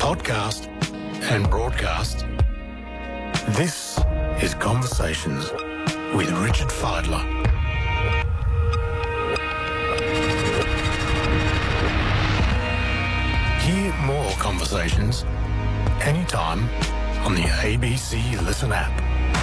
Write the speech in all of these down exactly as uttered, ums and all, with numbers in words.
podcast and broadcast. This is Conversations with Richard Fidler. Hear more conversations anytime on the A B C Listen app.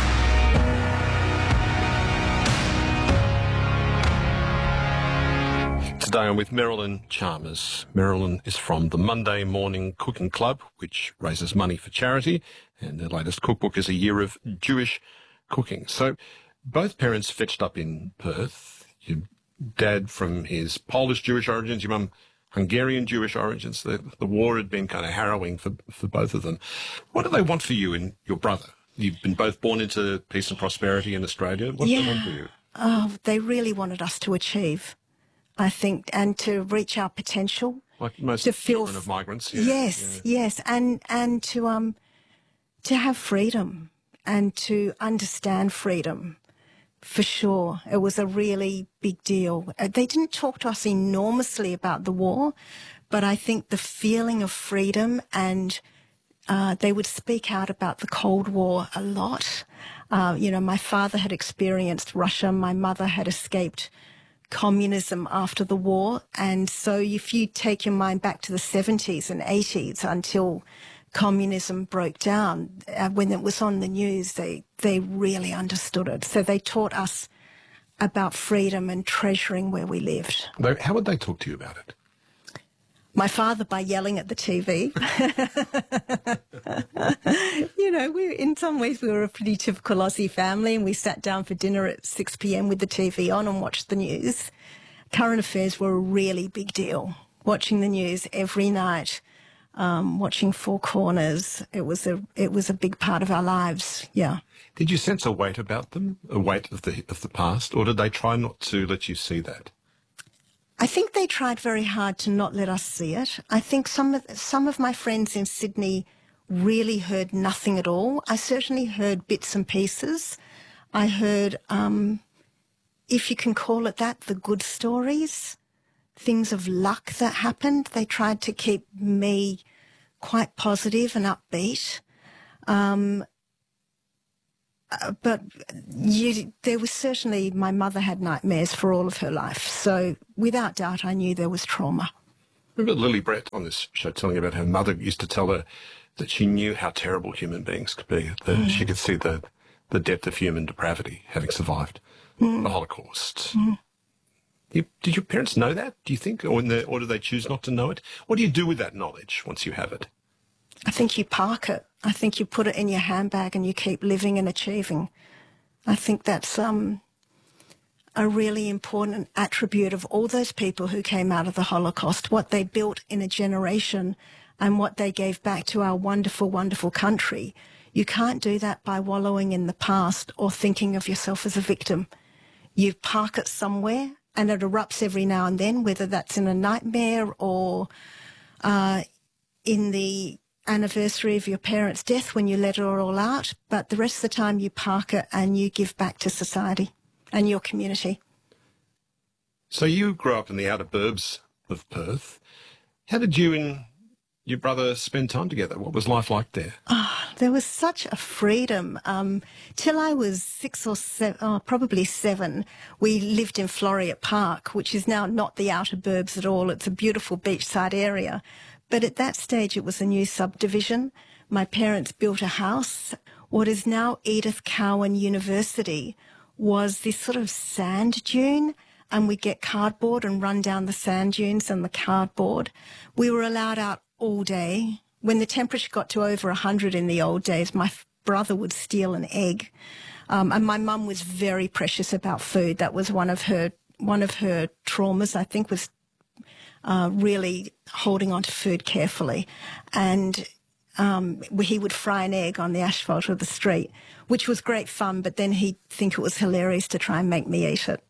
Today I'm with Marilyn Chalmers. Marilyn is from the Monday Morning Cooking Club, which raises money for charity, and their latest cookbook is A Year of Jewish Cooking. So both parents fetched up in Perth. Your dad from his Polish Jewish origins, your mum Hungarian Jewish origins. The, the war had been kind of harrowing for, for both of them. What do they want for you and your brother? You've been both born into peace and prosperity in Australia. What yeah. do they want for you? Oh, they really wanted us to achieve, I think, and to reach our potential. Like most to feel children of migrants. Yeah, yes, yeah. yes, and and to um to have freedom and to understand freedom. For sure, it was a really big deal. Uh, They didn't talk to us enormously about the war, but I think the feeling of freedom, and uh, they would speak out about the Cold War a lot. Uh, you know, my father had experienced Russia. My mother had escaped communism after the war. And so if you take your mind back to the seventies and eighties until communism broke down, uh, when it was on the news, they, they really understood it. So they taught us about freedom and treasuring where we lived. They, how would they talk to you about it? My father by yelling at the T V. You know, we in some ways we were a pretty typical Aussie family, and we sat down for dinner at six p.m. with the T V on and watched the news. Current affairs were a really big deal. Watching the news every night, um, watching Four Corners, it was a it was a big part of our lives. Yeah. Did you sense a weight about them, a weight of the of the past, or did they try not to let you see that? I think they tried very hard to not let us see it. I think some of, some of my friends in Sydney really heard nothing at all. I certainly heard bits and pieces. I heard, um, if you can call it that, the good stories, things of luck that happened. They tried to keep me quite positive and upbeat. Um, Uh, but you, there was certainly, my mother had nightmares for all of her life. So without doubt, I knew there was trauma. Remember Lily Brett on this show telling about her mother used to tell her that she knew how terrible human beings could be, that mm. she could see the, the depth of human depravity having survived mm. the Holocaust. Mm. You, did your parents know that, do you think, or, in the, or do they choose not to know it? What do you do with that knowledge once you have it? I think you park it. I think you put it in your handbag and you keep living and achieving. I think that's um, a really important attribute of all those people who came out of the Holocaust, what they built in a generation and what they gave back to our wonderful, wonderful country. You can't do that by wallowing in the past or thinking of yourself as a victim. You park it somewhere and it erupts every now and then, whether that's in a nightmare or uh, in the anniversary of your parents' death when you let it all out, but the rest of the time you park it and you give back to society and your community. So you grew up in the outer burbs of Perth. How did you and your brother spend time together? What was life like there? Oh, there was such a freedom. Um, till I was six or seven, oh, probably seven, we lived in Floreat Park, which is now not the outer burbs at all. It's a beautiful beachside area. But at that stage, it was a new subdivision. My parents built a house. What is now Edith Cowan University was this sort of sand dune, and we'd get cardboard and run down the sand dunes and the cardboard. We were allowed out all day. When the temperature got to over one hundred in the old days, my brother would steal an egg. Um, and my mum was very precious about food. That was one of her, one of her traumas, I think, was Uh, really holding on to food carefully. And um, he would fry an egg on the asphalt of the street, which was great fun, but then he'd think it was hilarious to try and make me eat it.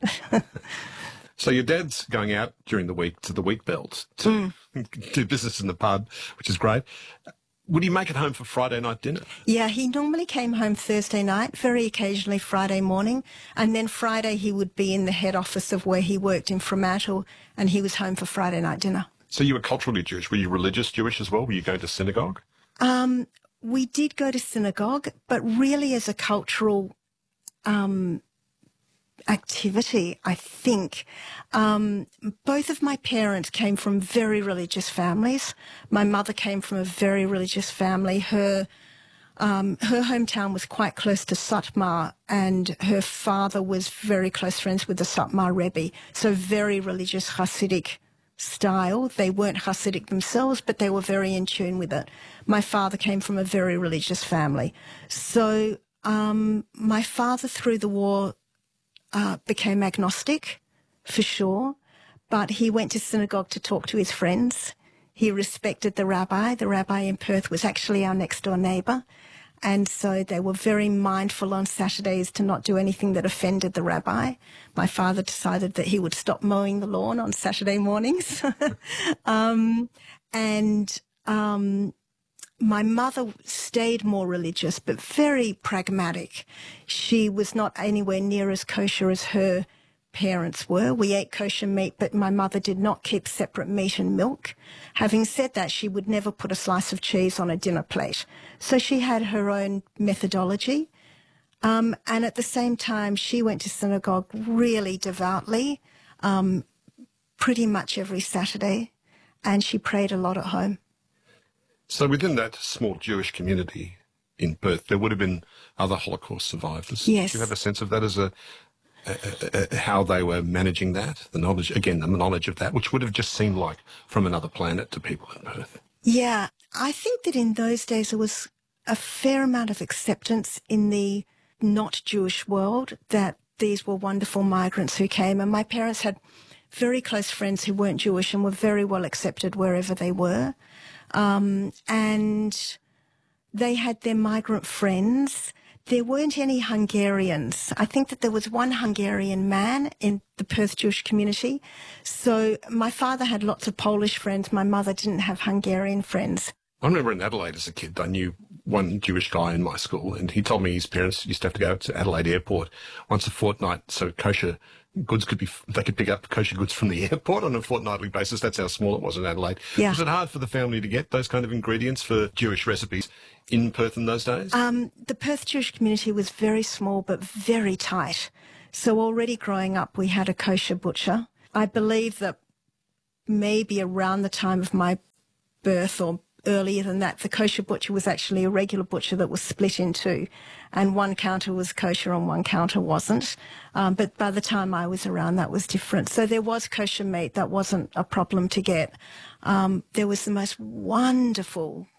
So your dad's going out during the week to the wheat belt to mm. do business in the pub, which is great. Would he make it home for Friday night dinner? Yeah, he normally came home Thursday night, very occasionally Friday morning, and then Friday he would be in the head office of where he worked in Fremantle, and he was home for Friday night dinner. So you were culturally Jewish. Were you religious Jewish as well? Were you going to synagogue? Um, we did go to synagogue, but really as a cultural um, activity, I think. Um, both of my parents came from very religious families. My mother came from a very religious family. Her um, her hometown was quite close to Satmar, and her father was very close friends with the Satmar Rebbe, so very religious Hasidic style. They weren't Hasidic themselves, but they were very in tune with it. My father came from a very religious family. So um, my father, through the war, uh, became agnostic, for sure, but he went to synagogue to talk to his friends. He respected the rabbi. The rabbi in Perth was actually our next-door neighbour, and so they were very mindful on Saturdays to not do anything that offended the rabbi. My father decided that he would stop mowing the lawn on Saturday mornings. um, and um, my mother stayed more religious, but very pragmatic. She was not anywhere near as kosher as her parents were. We ate kosher meat, but my mother did not keep separate meat and milk. Having said that, she would never put a slice of cheese on a dinner plate. So she had her own methodology. Um, and at the same time, she went to synagogue really devoutly, um, pretty much every Saturday, and she prayed a lot at home. So within that small Jewish community in Perth, there would have been other Holocaust survivors. Yes. Do you have a sense of that as a, a, a, a how they were managing that? The knowledge, again, the knowledge of that, which would have just seemed like from another planet to people in Perth. Yeah, I think that in those days there was a fair amount of acceptance in the not Jewish world that these were wonderful migrants who came, and my parents had very close friends who weren't Jewish and were very well accepted wherever they were. Um, and they had their migrant friends. There weren't any Hungarians. I think that there was one Hungarian man in the Perth Jewish community. So my father had lots of Polish friends. My mother didn't have Hungarian friends. I remember in Adelaide as a kid, I knew one Jewish guy in my school, and he told me his parents used to have to go to Adelaide Airport once a fortnight so kosher goods could be, they could pick up kosher goods from the airport on a fortnightly basis. That's how small it was in Adelaide. Yeah. Was it hard for the family to get those kind of ingredients for Jewish recipes in Perth in those days? Um, the Perth Jewish community was very small but very tight. So already growing up, we had a kosher butcher. I believe that maybe around the time of my birth or earlier than that, the kosher butcher was actually a regular butcher that was split in two, and one counter was kosher and one counter wasn't. Um, but by the time I was around, that was different. So there was kosher meat. That wasn't a problem to get. Um, there was the most wonderful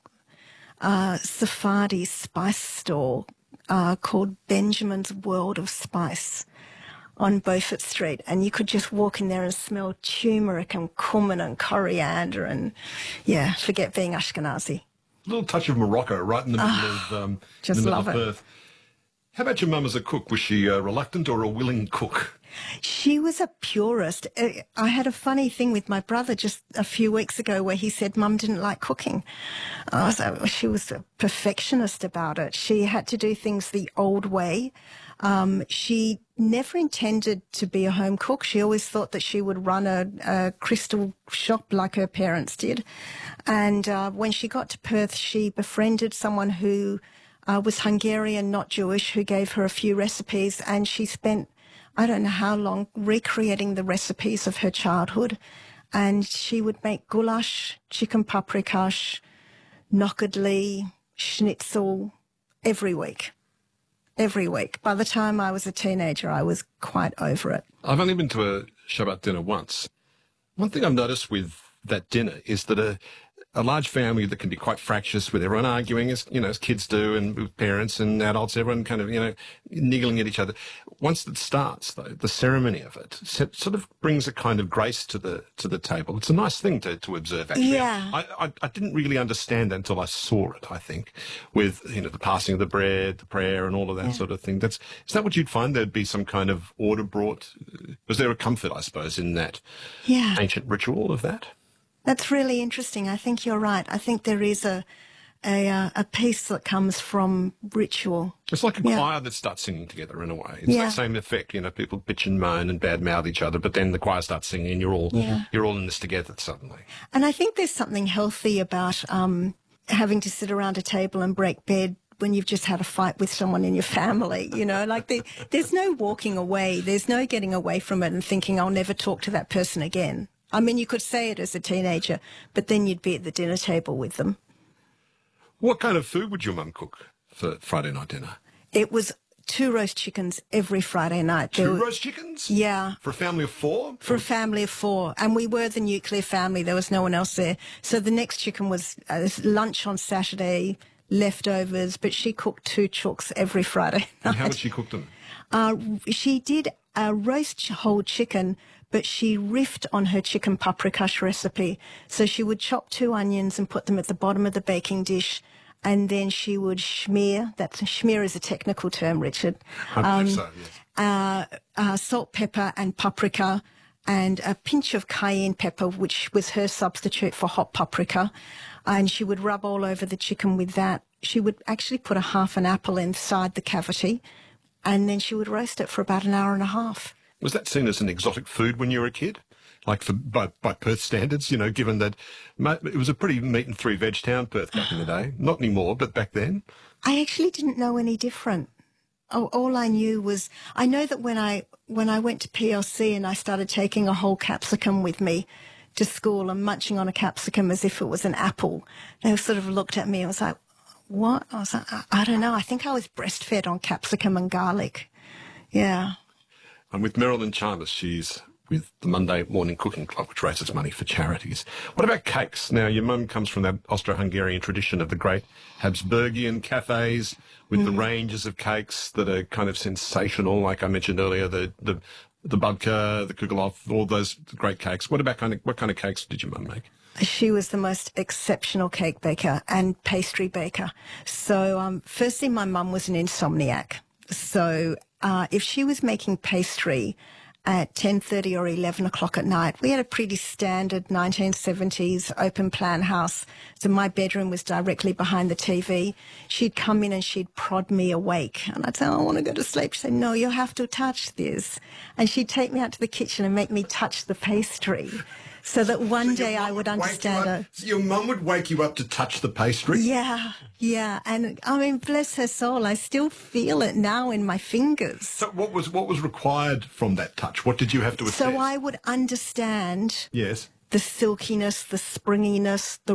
uh, Sephardi spice store uh, called Benjamin's World of Spice on Beaufort Street, and you could just walk in there and smell turmeric and cumin and coriander and, yeah, forget being Ashkenazi. A little touch of Morocco right in the middle Oh, of, um, just in the middle love of it. Perth. How about your mum as a cook? Was she a reluctant or a willing cook? She was a purist. Uh, I had a funny thing with my brother just a few weeks ago where he said Mum didn't like cooking. Uh, so she was a perfectionist about it. She had to do things the old way. Um, she never intended to be a home cook. She always thought that she would run a, a crystal shop like her parents did. And uh, when she got to Perth, she befriended someone who uh, was Hungarian, not Jewish, who gave her a few recipes, and she spent I don't know how long recreating the recipes of her childhood. And she would make goulash, chicken paprikash, nockadli, schnitzel every week. Every week. By the time I was a teenager, I was quite over it. I've only been to a Shabbat dinner once. One thing I've noticed with that dinner is that a, a large family that can be quite fractious, with everyone arguing, as you know, as kids do, and with parents and adults, everyone kind of, you know, niggling at each other. Once it starts, though, the ceremony of it sort of brings a kind of grace to the to the table. It's a nice thing to, to observe, actually. Yeah. I, I, I didn't really understand that until I saw it, I think, with, you know, the passing of the bread, the prayer, and all of that Yeah. sort of thing. That's Is that what you'd find? There'd be some kind of order brought? Was there a comfort, I suppose, in that Yeah. ancient ritual of that? That's really interesting. I think you're right. I think there is a a, uh, a piece that comes from ritual. It's like a Yeah. choir that starts singing together in a way. It's Yeah. that same effect, you know, people bitch and moan and badmouth each other, but then the choir starts singing and you're all, Yeah. you're all in this together suddenly. And I think there's something healthy about um, having to sit around a table and break bread when you've just had a fight with someone in your family, you know, like the, there's no walking away. There's no getting away from it and thinking, I'll never talk to that person again. I mean, you could say it as a teenager, but then you'd be at the dinner table with them. What kind of food would your mum cook for Friday night dinner? It was two roast chickens every Friday night. There Two were- roast chickens? Yeah. For a family of four? For a family of four. And we were the nuclear family. There was no one else there. So the next chicken was uh, lunch on Saturday, leftovers, but she cooked two chooks every Friday night. And how would she cook them? Uh, she did a roast whole chicken, but she riffed on her chicken paprikash recipe. So she would chop two onions and put them at the bottom of the baking dish, and then she would schmear. That's schmear is a technical term, Richard. I believe so, yes. Uh, uh, salt, pepper, and paprika, and a pinch of cayenne pepper, which was her substitute for hot paprika. And she would rub all over the chicken with that. She would actually put a half an apple inside the cavity, and then she would roast it for about an hour and a half. Was that seen as an exotic food when you were a kid? Like for by, by Perth standards, you know, given that mo- it was a pretty meat and three veg town, Perth, back in the day. Not anymore, but back then. I actually didn't know any different. Oh, all I knew was, I know that when I when I went to P L C and I started taking a whole capsicum with me to school and munching on a capsicum as if it was an apple, they sort of looked at me and was like, what? I was like, I, I don't know. I think I was breastfed on capsicum and garlic. Yeah. I'm with Marilyn Chalmers. She's with the Monday Morning Cooking Club, which raises money for charities. What about cakes? Now, your mum comes from that Austro-Hungarian tradition of the great Habsburgian cafes with mm. the ranges of cakes that are kind of sensational, like I mentioned earlier, the the, the Babka, the Kugelhof, all those great cakes. What about kind of, what kind of cakes did your mum make? She was the most exceptional cake baker and pastry baker. So, um, firstly, my mum was an insomniac. So, uh, if she was making pastry at ten thirty or eleven o'clock at night, we had a pretty standard nineteen seventies open plan house. So my bedroom was directly behind the T V. She'd come in and she'd prod me awake. And I'd say, oh, I want to go to sleep. She'd say, no, you have to touch this. And she'd take me out to the kitchen and make me touch the pastry. So that one So day I would understand up, her. So your mum would wake you up to touch the pastry? Yeah, yeah. And I mean, bless her soul, I still feel it now in my fingers. So what was what was required from that touch? What did you have to assess? So I would understand Yes. the silkiness, the springiness, the